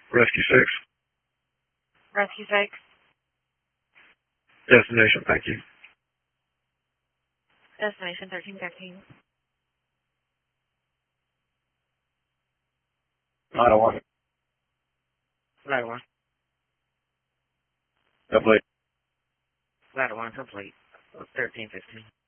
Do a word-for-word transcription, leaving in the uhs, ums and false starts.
Rescue six. Rescue six. Destination, thank you. Destination thirteen fifteen. nine oh one. Ladder one. Complete. Ladder one complete. thirteen fifteen.